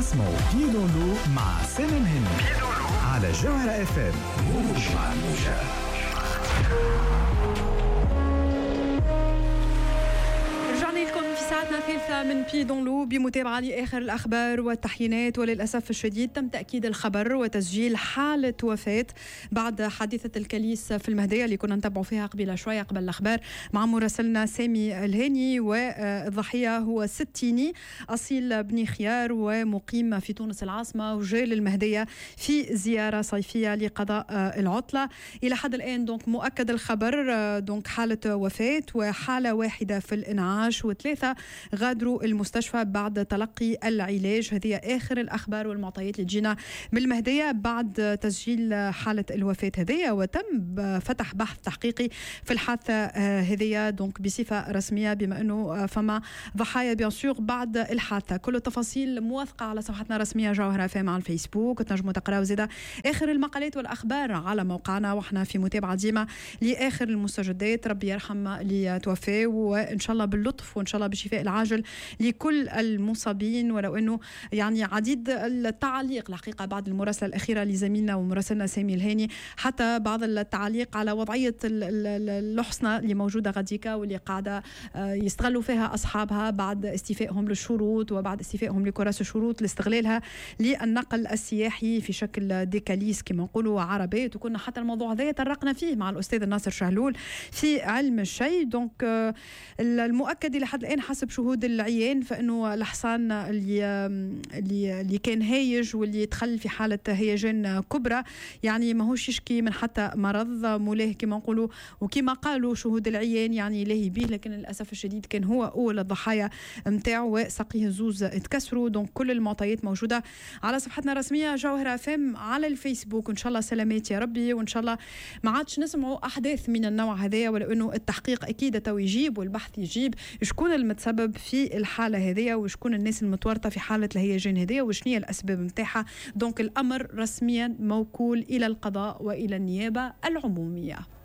اسمعوا بيدون لو مع سامي مهني على جوهرة اف ام. مع الموجة. ساعتنا الثالثة من بيدون لو بمتابعة لآخر الأخبار والتحيينات، وللأسف الشديد تم تأكيد الخبر وتسجيل حالة وفاة بعد حادثة الكليس في المهدية اللي كنا نتابعوا فيها قبل شوية قبل الأخبار مع مراسلنا سامي الهاني. والضحية هو ستيني أصيل بني خيار ومقيم في تونس العاصمة، وجاء للمهدية في زيارة صيفية لقضاء العطلة. إلى حد الآن دونك مؤكد الخبر، دونك حالة وفاة وحالة واحدة في الإنعاش، وثلاثة غادروا المستشفى بعد تلقي العلاج. هذه آخر الأخبار والمعطيات اللي تجينا بالمهدية بعد تسجيل حالة الوفاة هذه. وتم فتح بحث تحقيقي في الحادثة هذه دونك بصفة رسمية، بما أنه فما ضحايا بيان سور بعد الحادثة. كل التفاصيل موثقة على صفحتنا الرسمية جوهرة فام على الفيسبوك، تنجموا تقراوا زيادة آخر المقالات والأخبار على موقعنا، وإحنا في متابعة ديما لآخر المستجدات. ربي يرحم اللي توفى، وإن شاء الله باللطف وإن شاء الله بالشفاء العاجل لكل المصابين. ولو أنه يعني عديد التعليق الحقيقة بعد المراسلة الأخيرة لزميلنا ومراسلنا سامي الهاني، حتى بعض التعليق على وضعية الحصنة اللي موجودة غاديكا واللي قاعدة يستغلوا فيها أصحابها بعد استيفائهم للشروط وبعد استيفائهم لكراسي الشروط لاستغلالها للنقل السياحي في شكل ديكاليس كما نقولوا عربية. وكنا حتى الموضوع هذا طرقنا فيه مع الأستاذ الناصر شهلول في علم الشيء. دونك المؤكد لحد الآن حسب شهود العيان فإنه الحصان اللي كان هايج واللي دخل في حالة هيجان كبرى، يعني ماهوش يشكي من حتى مرض مولاه كما نقولوا، وكما قالوا شهود العيان يعني لاهي به، لكن للأسف الشديد كان هو أول الضحايا متاعه وساقيه الزوز اتكسروا. دونك كل المعطيات موجودة على صفحتنا الرسمية جوهرة فم على الفيسبوك. وإن شاء الله سلامات يا ربي، وإن شاء الله ما عادش نسمعوا أحداث من النوع هذا، ولو أنه التحقيق أكيد تو يجيب والبحث يجيب شكون المتسبب في الحالة هذه وشكون الناس المتورطة في حالة الهيجان هذه وشنية الأسباب متاعها. دونك الأمر رسميا موكول إلى القضاء وإلى النيابة العمومية.